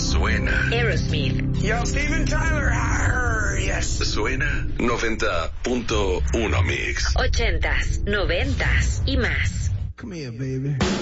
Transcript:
Suena Aerosmith. Yo, Steven Tyler. Yes. Suena 90.1 Mix. 80s, 90s y más. Come here, baby.